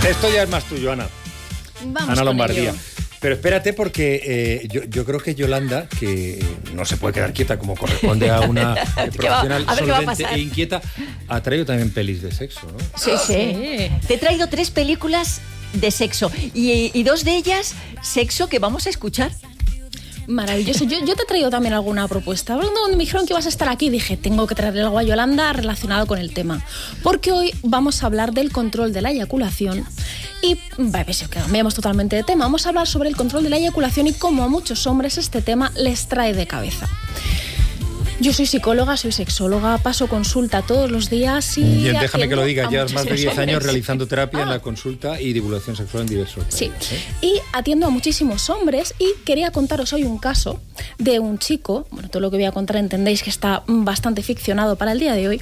Esto ya es más tuyo, Ana. Vamos Ana Lombardía. ello. Pero espérate, porque yo creo que Yolanda, que no se puede quedar quieta como corresponde a una profesional solvente e inquieta, ha traído también pelis de sexo, ¿no? Sí. Te he traído 3 películas de sexo y 2 de ellas sexo que vamos a escuchar. Maravilloso. Yo te he traído también alguna propuesta. Cuando me dijeron que ibas a estar aquí, dije, tengo que traerle algo a Yolanda relacionado con el tema. Porque hoy vamos a hablar del control de la eyaculación. Y cambiamos totalmente de tema. Vamos a hablar sobre el control de la eyaculación y cómo a muchos hombres este tema les trae de cabeza. Yo soy psicóloga, soy sexóloga, paso consulta todos los días y déjame que lo diga, llevas más de 10 años hombres. realizando terapia en la consulta y divulgación sexual en diversos países. Sí, y atiendo a muchísimos hombres y quería contaros hoy un caso de un chico, bueno, todo lo que voy a contar entendéis que está bastante ficcionado para el día de hoy,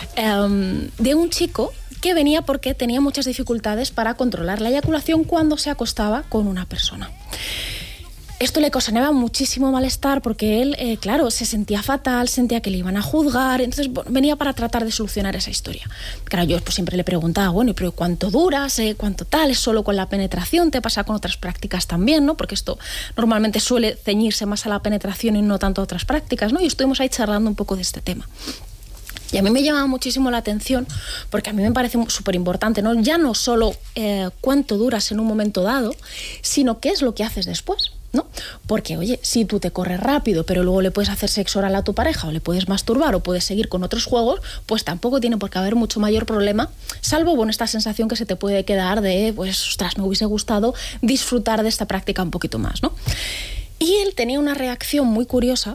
de un chico que venía porque tenía muchas dificultades para controlar la eyaculación cuando se acostaba con una persona. Esto le causaba muchísimo malestar porque él, claro, se sentía fatal, sentía que le iban a juzgar, entonces venía para tratar de solucionar esa historia. Claro, yo pues siempre le preguntaba, bueno, pero ¿cuánto duras? ¿Cuánto tal? ¿Es solo con la penetración? ¿Te pasa con otras prácticas también, no? Porque esto normalmente suele ceñirse más a la penetración y no tanto a otras prácticas, ¿no? Y estuvimos ahí charlando un poco de este tema. Y a mí me llama muchísimo la atención porque a mí me parece súper importante, ¿no? Ya no solo cuánto duras en un momento dado, sino qué es lo que haces después, ¿no? Porque, oye, si tú te corres rápido, pero luego le puedes hacer sexo oral a tu pareja o le puedes masturbar o puedes seguir con otros juegos, pues tampoco tiene por qué haber mucho mayor problema, salvo, bueno, esta sensación que se te puede quedar de, pues, ostras, me hubiese gustado disfrutar de esta práctica un poquito más, ¿no? Y él tenía una reacción muy curiosa,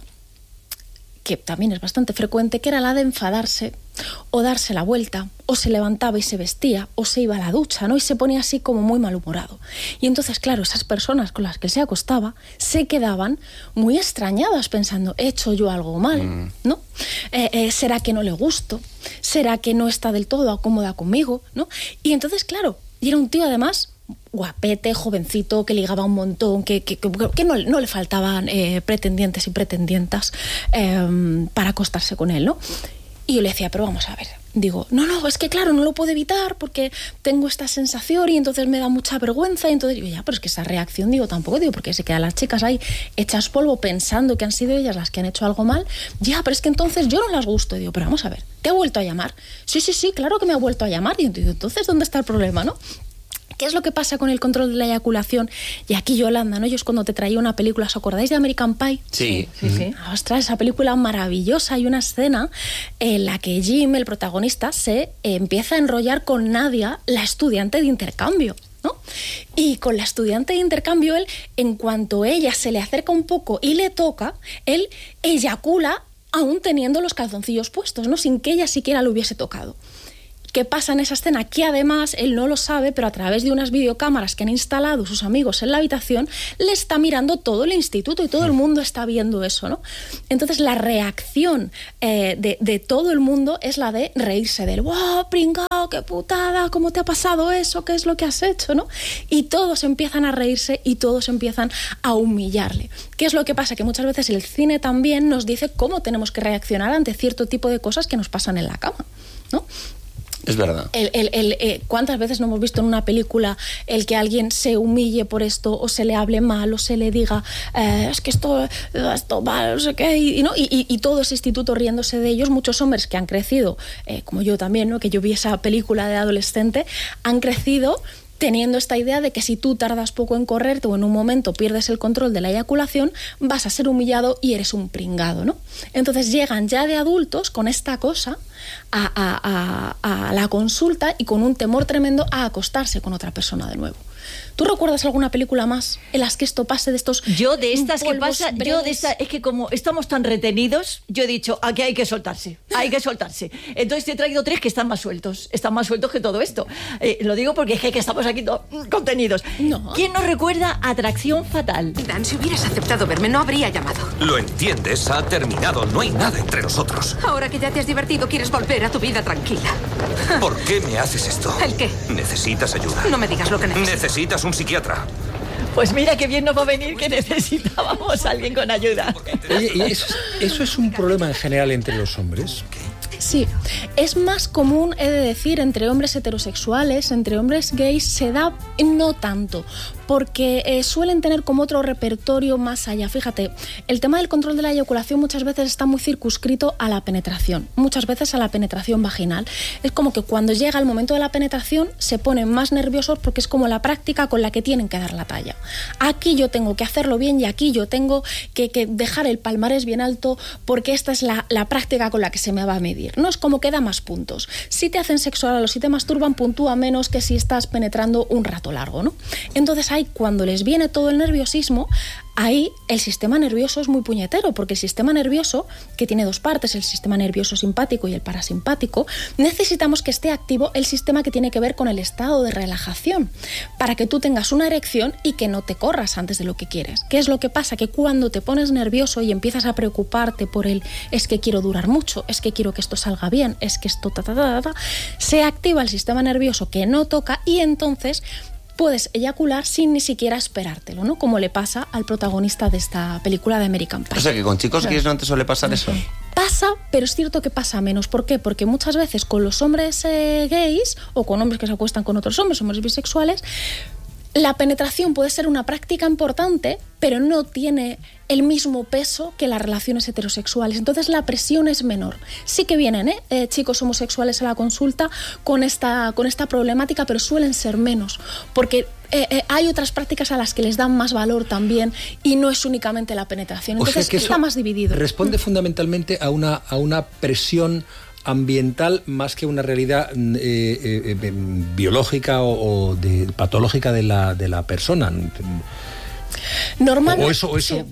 que también es bastante frecuente, que era la de enfadarse o darse la vuelta, o se levantaba y se vestía, o se iba a la ducha, ¿no? Y se ponía así como muy malhumorado. Y entonces, claro, esas personas con las que se acostaba se quedaban muy extrañadas pensando, ¿he hecho yo algo mal? ¿No? ¿Será que no le gusto? ¿Será que no está del todo cómoda conmigo? ¿No? Y entonces, claro, y era un tío además guapete, jovencito, que ligaba un montón, que no le faltaban pretendientes y pretendientas para acostarse con él, ¿no? Y yo le decía, pero vamos a ver, digo, no, es que claro, no lo puedo evitar porque tengo esta sensación y entonces me da mucha vergüenza, y entonces digo, ya, pero es que esa reacción, digo, tampoco, digo, porque se quedan las chicas ahí hechas polvo pensando que han sido ellas las que han hecho algo mal, ya, pero es que entonces yo no las gusto, digo, pero vamos a ver, ¿te ha vuelto a llamar? Sí, claro que me ha vuelto a llamar, y entonces, ¿dónde está el problema, no? ¿Qué es lo que pasa con el control de la eyaculación? Y aquí, Yolanda, ¿no? Yo es cuando te traía una película, ¿os acordáis de American Pie? Sí. Ostras, esa película maravillosa. Hay una escena en la que Jim, el protagonista, se empieza a enrollar con Nadia, la estudiante de intercambio, ¿no? Y con la estudiante de intercambio, él, en cuanto ella se le acerca un poco y le toca, él eyacula aún teniendo los calzoncillos puestos, ¿no? Sin que ella siquiera lo hubiese tocado. ¿Qué pasa en esa escena? Que además él no lo sabe, pero a través de unas videocámaras que han instalado sus amigos en la habitación, le está mirando todo el instituto y todo el mundo está viendo eso, ¿no? Entonces la reacción de todo el mundo es la de reírse del ¡wow, pringao, qué putada! ¿Cómo te ha pasado eso? ¿Qué es lo que has hecho? ¿No? Y todos empiezan a reírse y todos empiezan a humillarle. ¿Qué es lo que pasa? Que muchas veces el cine también nos dice cómo tenemos que reaccionar ante cierto tipo de cosas que nos pasan en la cama, ¿no? Es verdad. ¿Cuántas veces no hemos visto en una película el que alguien se humille por esto o se le hable mal o se le diga es que esto mal, no sé qué, y todo ese instituto riéndose de ellos? Muchos hombres que han crecido, como yo también, ¿no? Que yo vi esa película de adolescente, han crecido teniendo esta idea de que si tú tardas poco en correrte o en un momento pierdes el control de la eyaculación, vas a ser humillado y eres un pringado, ¿no? Entonces llegan ya de adultos con esta cosa a la consulta y con un temor tremendo a acostarse con otra persona de nuevo. ¿Tú recuerdas alguna película más en las que esto pase de estos Yo de estas que pasa, breves? Es que como estamos tan retenidos, yo he dicho, aquí hay que soltarse. Entonces te he traído 3 que están más sueltos que todo esto. Lo digo porque es que estamos aquí contenidos. No. ¿Quién nos recuerda Atracción Fatal? Dan, si hubieras aceptado verme, no habría llamado. Lo entiendes, ha terminado, no hay nada entre nosotros. Ahora que ya te has divertido, quieres volver a tu vida tranquila. ¿Por qué me haces esto? ¿El qué? Necesitas ayuda. No me digas lo que necesitas. Necesitas un psiquiatra. Pues mira qué bien nos va a venir que necesitábamos a alguien con ayuda. Oye, ¿y eso es un problema en general entre los hombres? Sí, es más común, he de decir, entre hombres heterosexuales, entre hombres gays, se da no tanto, porque suelen tener como otro repertorio más allá. Fíjate, el tema del control de la eyaculación muchas veces está muy circunscrito a la penetración, muchas veces a la penetración vaginal. Es como que cuando llega el momento de la penetración se ponen más nerviosos porque es como la práctica con la que tienen que dar la talla. Aquí yo tengo que hacerlo bien y aquí yo tengo que dejar el palmarés bien alto porque esta es la práctica con la que se me va a medir. No es como que da más puntos. Si te hacen sexo oral o si te masturban, puntúa menos que si estás penetrando un rato largo, ¿no? Entonces ahí, cuando les viene todo el nerviosismo, ahí el sistema nervioso es muy puñetero, porque el sistema nervioso, que tiene dos partes, el sistema nervioso simpático y el parasimpático, necesitamos que esté activo el sistema que tiene que ver con el estado de relajación, para que tú tengas una erección y que no te corras antes de lo que quieres. ¿Qué es lo que pasa? Que cuando te pones nervioso y empiezas a preocuparte por es que quiero durar mucho, es que quiero que esto salga bien, es que esto se activa el sistema nervioso que no toca y entonces puedes eyacular sin ni siquiera esperártelo, ¿no? Como le pasa al protagonista de esta película de American Pie. O sea, que con chicos gays no te suele pasar eso. Pasa, pero es cierto que pasa menos. ¿Por qué? Porque muchas veces con los hombres gays o con hombres que se acuestan con otros hombres bisexuales, la penetración puede ser una práctica importante, pero no tiene el mismo peso que las relaciones heterosexuales. Entonces la presión es menor. Sí que vienen chicos homosexuales a la consulta con esta problemática, pero suelen ser menos, porque hay otras prácticas a las que les dan más valor también y no es únicamente la penetración. Entonces está más dividido. Responde fundamentalmente a una presión ambiental más que una realidad biológica o patológica de la persona. Normalmente, o eso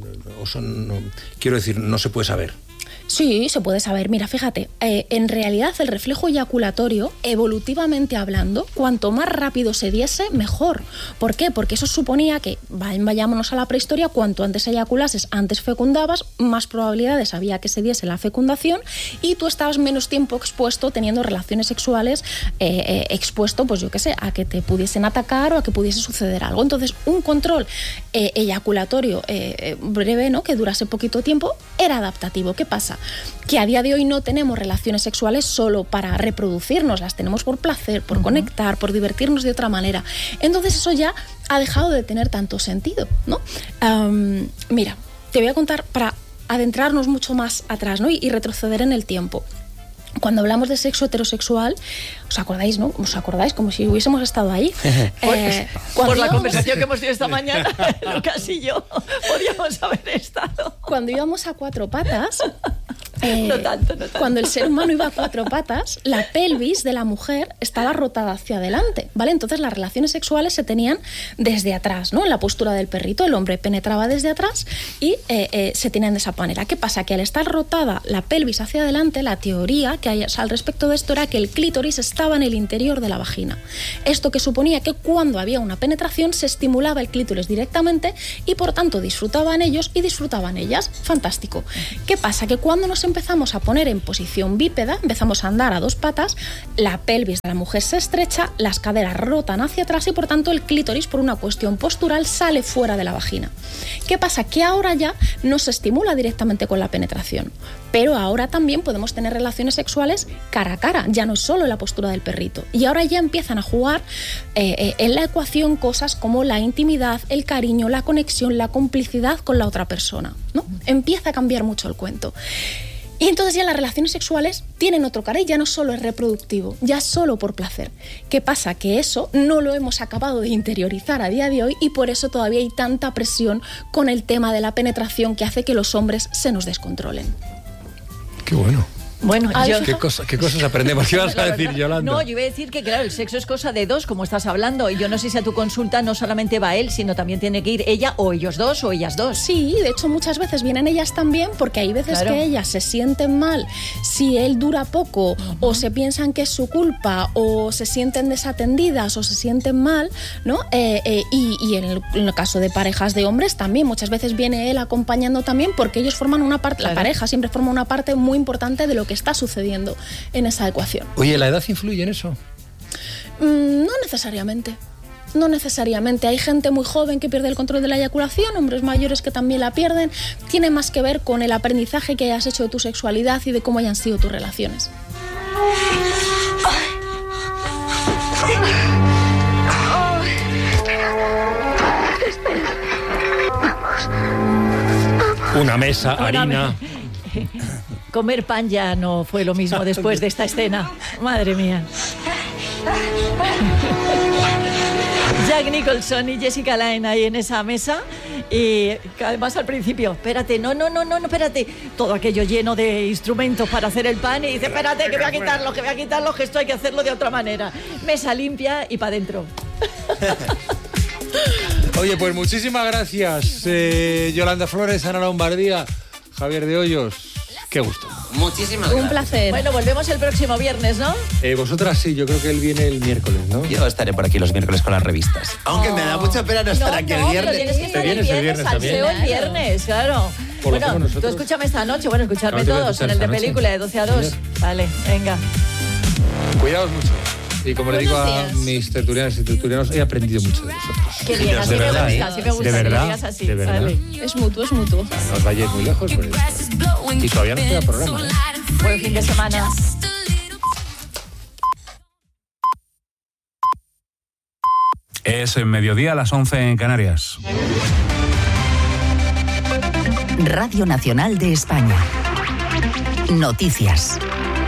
no, quiero decir, no se puede saber. Sí, se puede saber. Mira, fíjate, en realidad el reflejo eyaculatorio, evolutivamente hablando, cuanto más rápido se diese, mejor. ¿Por qué? Porque eso suponía que, vayámonos a la prehistoria, cuanto antes eyaculases, antes fecundabas, más probabilidades había que se diese la fecundación y tú estabas menos tiempo expuesto, teniendo relaciones sexuales, expuesto, pues yo qué sé, a que te pudiesen atacar o a que pudiese suceder algo. Entonces, un control eyaculatorio breve, ¿no?, que durase poquito tiempo, era adaptativo. ¿Qué pasa? Que a día de hoy no tenemos relaciones sexuales solo para reproducirnos, las tenemos por placer, por conectar, por divertirnos de otra manera. Entonces eso ya ha dejado de tener tanto sentido, ¿no? Mira, te voy a contar para adentrarnos mucho más atrás, ¿no? y retroceder en el tiempo. Cuando hablamos de sexo heterosexual, ¿os acordáis, no? ¿Os acordáis? Como si hubiésemos estado ahí. Por la conversación que hemos tenido esta mañana, Lucas y yo podríamos haber estado. Cuando íbamos a cuatro patas, no tanto. Cuando el ser humano iba a cuatro patas, la pelvis de la mujer estaba rotada hacia adelante, ¿vale? Entonces las relaciones sexuales se tenían desde atrás, ¿no? En la postura del perrito, el hombre penetraba desde atrás y se tenían de esa manera. ¿Qué pasa? Que al estar rotada la pelvis hacia adelante, la teoría que hay al respecto de esto era que el clítoris estaba en el interior de la vagina. Esto que suponía que cuando había una penetración se estimulaba el clítoris directamente y por tanto disfrutaban ellos y disfrutaban ellas. Fantástico. ¿Qué pasa? Que cuando nos empezamos a poner en posición bípeda, empezamos a andar a dos patas, la pelvis de la mujer se estrecha, las caderas rotan hacia atrás y por tanto el clítoris, por una cuestión postural, sale fuera de la vagina. ¿Qué pasa? Que ahora ya no se estimula directamente con la penetración, pero ahora también podemos tener relaciones sexuales cara a cara, ya no es solo la postura del perrito. Y ahora ya empiezan a jugar en la ecuación cosas como la intimidad, el cariño, la conexión, la complicidad con la otra persona, ¿no? Empieza a cambiar mucho el cuento. Y entonces ya las relaciones sexuales tienen otro cariz, ya no solo es reproductivo, ya solo por placer. ¿Qué pasa? Que eso no lo hemos acabado de interiorizar a día de hoy y por eso todavía hay tanta presión con el tema de la penetración que hace que los hombres se nos descontrolen. Qué bueno. Bueno, ¿Qué cosas aprendemos? ¿Qué vas a decir, Yolanda? No, yo iba a decir que, claro, el sexo es cosa de dos, como estás hablando, y yo no sé si a tu consulta no solamente va él, sino también tiene que ir ella o ellos dos o ellas dos. Sí, de hecho muchas veces vienen ellas también, porque hay veces que ellas se sienten mal si él dura poco, o se piensan que es su culpa, o se sienten desatendidas, o se sienten mal, ¿no? Y en el caso de parejas de hombres también, muchas veces viene él acompañando también, porque ellos forman una parte, la pareja siempre forma una parte muy importante de lo que está sucediendo en esa ecuación. Oye, ¿la edad influye en eso? No necesariamente. no necesariamente. Hay gente muy joven que pierde el control de la eyaculación, hombres mayores que también la pierden. Tiene más que ver con el aprendizaje que hayas hecho de tu sexualidad y de cómo hayan sido tus relaciones. Una mesa, harina. Comer pan ya no fue lo mismo después de esta escena. Madre mía. Jack Nicholson y Jessica Lange ahí en esa mesa. Y además al principio, espérate, no, espérate. Todo aquello lleno de instrumentos para hacer el pan. Y dice, espérate, que voy a quitarlo, que esto hay que hacerlo de otra manera. Mesa limpia y para adentro. Oye, pues muchísimas gracias, Yolanda Flores, Ana Lombardía, Javier de Hoyos. Qué gusto. Muchísimas gracias. Un placer. Bueno, volvemos el próximo viernes, ¿no? Vosotras sí, yo creo que él viene el miércoles, ¿no? Yo estaré por aquí los miércoles con las revistas. Aunque me da mucha pena no estar aquí el viernes. Pero tienes que estar el viernes, salseo el viernes, claro. Bueno, tú escúchame esta noche, escucharme todos en el de película de 12 a 2. Vale, venga. Cuidaos mucho. Y como le digo a mis tertulianas y tertulianos, he aprendido mucho de vosotros. Qué bien, así me gusta, así me gusta que lo digas así. De verdad. Vale. Es mutuo, es mutuo. No os vayáis muy lejos. Y todavía no queda programa, ¿eh? Buen fin de semana. Es en mediodía a las 11 en Canarias. Radio Nacional de España. Noticias.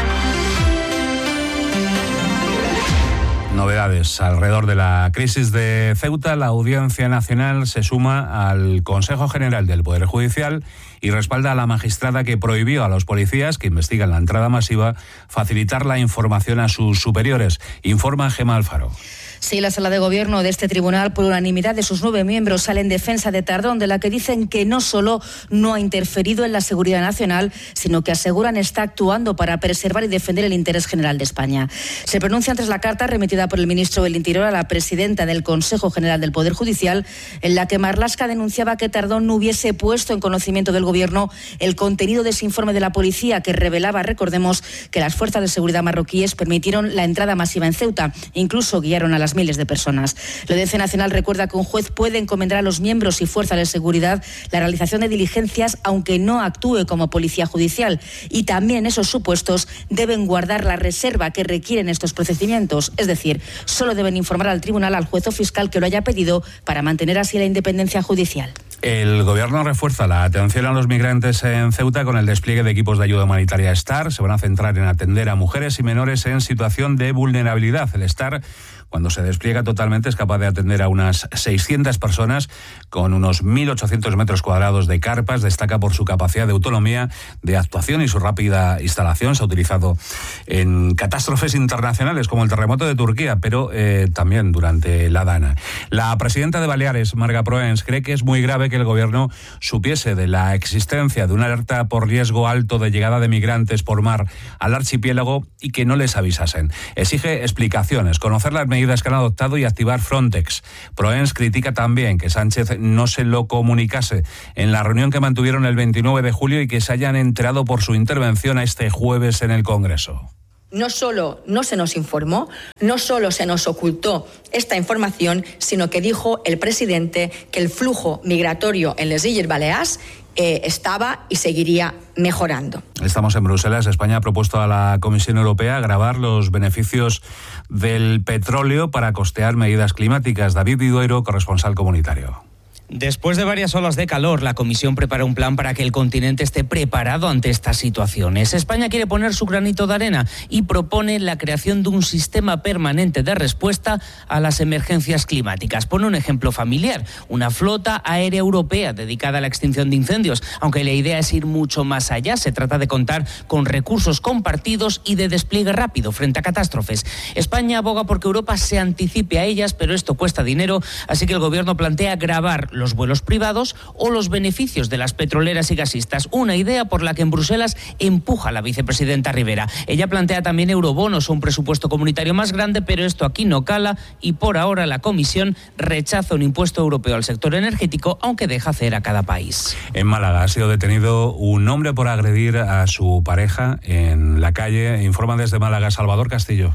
Novedades alrededor de la crisis de Ceuta. La Audiencia Nacional se suma al Consejo General del Poder Judicial y respalda a la magistrada que prohibió a los policías que investigan la entrada masiva facilitar la información a sus superiores. Informa Gemma Alfaro. Sí, la sala de gobierno de este tribunal, por unanimidad de sus 9 miembros, sale en defensa de Tardón, de la que dicen que no solo no ha interferido en la seguridad nacional, sino que aseguran está actuando para preservar y defender el interés general de España. Se pronuncian tras la carta remitida por el ministro del Interior a la presidenta del Consejo General del Poder Judicial, en la que Marlaska denunciaba que Tardón no hubiese puesto en conocimiento del gobierno el contenido de ese informe de la policía que revelaba, recordemos, que las fuerzas de seguridad marroquíes permitieron la entrada masiva en Ceuta e incluso guiaron a las miles de personas. La Audiencia Nacional recuerda que un juez puede encomendar a los miembros y fuerzas de seguridad la realización de diligencias aunque no actúe como policía judicial, y también esos supuestos deben guardar la reserva que requieren estos procedimientos, es decir, solo deben informar al tribunal, al juez o fiscal que lo haya pedido, para mantener así la independencia judicial. El gobierno refuerza la atención a los migrantes en Ceuta con el despliegue de equipos de ayuda humanitaria STAR. Se van a centrar en atender a mujeres y menores en situación de vulnerabilidad. El STAR, cuando se despliega totalmente, es capaz de atender a unas 600 personas con unos 1.800 metros cuadrados de carpas. Destaca por su capacidad de autonomía, de actuación y su rápida instalación. Se ha utilizado en catástrofes internacionales como el terremoto de Turquía, pero también durante la Dana. La presidenta de Baleares, Marga Proens, cree que es muy grave que el gobierno supiese de la existencia de una alerta por riesgo alto de llegada de migrantes por mar al archipiélago y que no les avisasen. Exige explicaciones, conocer las medidas que han adoptado y activar Frontex. Proens critica también que Sánchez no se lo comunicase en la reunión que mantuvieron el 29 de julio y que se hayan enterado por su intervención este jueves en el Congreso. No solo no se nos informó, no solo se nos ocultó esta información, sino que dijo el presidente que el flujo migratorio en les Illes Balears estaba y seguiría mejorando. Estamos en Bruselas. España ha propuesto a la Comisión Europea gravar los beneficios del petróleo para costear medidas climáticas. David Vidueiro, corresponsal comunitario. Después de varias olas de calor, la Comisión prepara un plan para que el continente esté preparado ante estas situaciones. España quiere poner su granito de arena y propone la creación de un sistema permanente de respuesta a las emergencias climáticas. Pone un ejemplo familiar, una flota aérea europea dedicada a la extinción de incendios, aunque la idea es ir mucho más allá. Se trata de contar con recursos compartidos y de despliegue rápido frente a catástrofes. España aboga porque Europa se anticipe a ellas, pero esto cuesta dinero, así que el Gobierno plantea gravar los vuelos privados o los beneficios de las petroleras y gasistas, una idea por la que en Bruselas empuja la vicepresidenta Rivera. Ella plantea también eurobonos o un presupuesto comunitario más grande, pero esto aquí no cala y por ahora la Comisión rechaza un impuesto europeo al sector energético, aunque deja hacer a cada país. En Málaga ha sido detenido un hombre por agredir a su pareja en la calle. Informa desde Málaga Salvador Castillo.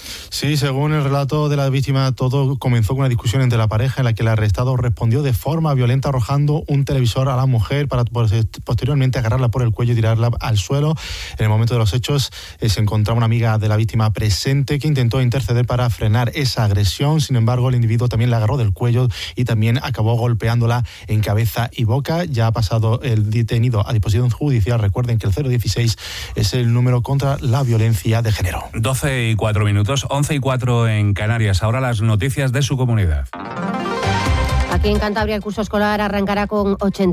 Sí, según el relato de la víctima, todo comenzó con una discusión entre la pareja en la que el arrestado respondió de forma violenta arrojando un televisor a la mujer para posteriormente agarrarla por el cuello y tirarla al suelo. En el momento de los hechos se encontraba una amiga de la víctima presente que intentó interceder para frenar esa agresión. Sin embargo, el individuo también la agarró del cuello y también acabó golpeándola en cabeza y boca. Ya ha pasado el detenido a disposición judicial. Recuerden que el 016 es el número contra la violencia de género. 12:04, 11:04 en Canarias. Ahora las noticias de su comunidad. Aquí en Cantabria el curso escolar arrancará con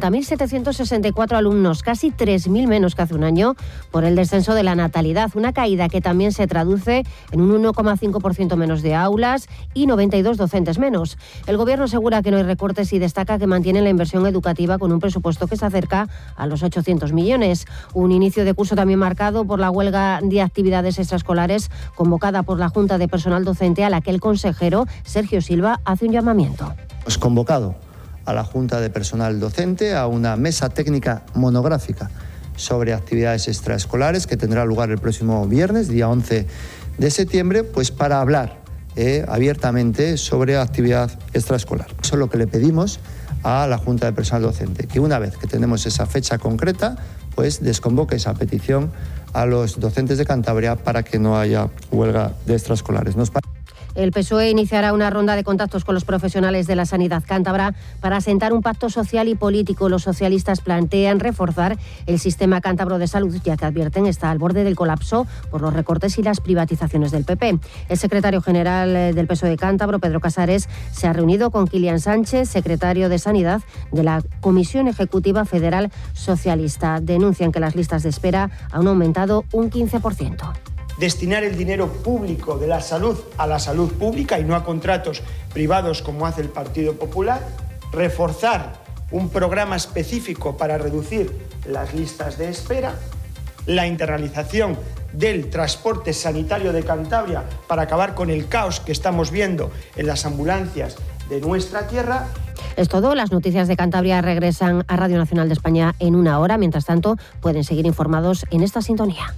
80.764 alumnos, casi 3.000 menos que hace un año, por el descenso de la natalidad, una caída que también se traduce en un 1,5% menos de aulas y 92 docentes menos. El Gobierno asegura que no hay recortes y destaca que mantiene la inversión educativa con un presupuesto que se acerca a los 800 millones. Un inicio de curso también marcado por la huelga de actividades extraescolares convocada por la Junta de Personal Docente, a la que el consejero Sergio Silva hace un llamamiento. Hemos convocado a la Junta de Personal Docente a una mesa técnica monográfica sobre actividades extraescolares que tendrá lugar el próximo viernes, día 11 de septiembre, pues para hablar abiertamente sobre actividad extraescolar. Eso es lo que le pedimos a la Junta de Personal Docente, que una vez que tenemos esa fecha concreta, pues desconvoque esa petición a los docentes de Cantabria para que no haya huelga de extraescolares. El PSOE iniciará una ronda de contactos con los profesionales de la sanidad cántabra para asentar un pacto social y político. Los socialistas plantean reforzar el sistema cántabro de salud, ya que advierten está al borde del colapso por los recortes y las privatizaciones del PP. El secretario general del PSOE cántabro, Pedro Casares, se ha reunido con Kilian Sánchez, secretario de Sanidad de la Comisión Ejecutiva Federal Socialista. Denuncian que las listas de espera han aumentado un 15%. Destinar el dinero público de la salud a la salud pública y no a contratos privados como hace el Partido Popular, reforzar un programa específico para reducir las listas de espera, la internalización del transporte sanitario de Cantabria para acabar con el caos que estamos viendo en las ambulancias de nuestra tierra. Es todo. Las noticias de Cantabria regresan a Radio Nacional de España en una hora. Mientras tanto, pueden seguir informados en esta sintonía.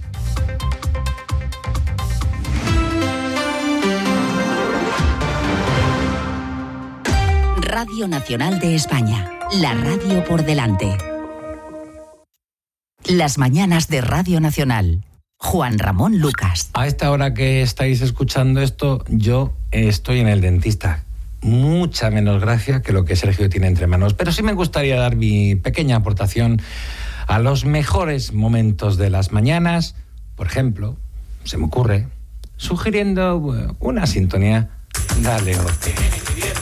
Radio Nacional de España, la radio por delante. Las mañanas de Radio Nacional. Juan Ramón Lucas. A esta hora que estáis escuchando esto, yo estoy en el dentista. Mucha menos gracia que lo que Sergio tiene entre manos. Pero sí me gustaría dar mi pequeña aportación a los mejores momentos de las mañanas. Por ejemplo, se me ocurre, sugiriendo una sintonía. Dale, Ote.